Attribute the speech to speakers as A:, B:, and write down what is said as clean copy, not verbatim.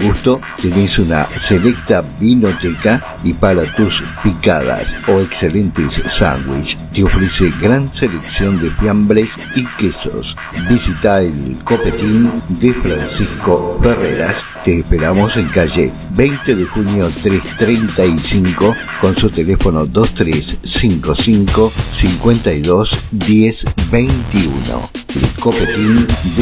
A: gusto tenés una selecta vinoteca y para tus picadas o excelentes sándwiches te ofrece gran selección de fiambres y quesos. Visita el Copetín de Francisco Ferreras. Te esperamos en calle 20 de junio 335 con su teléfono 2355 52 10 21. El Copetín de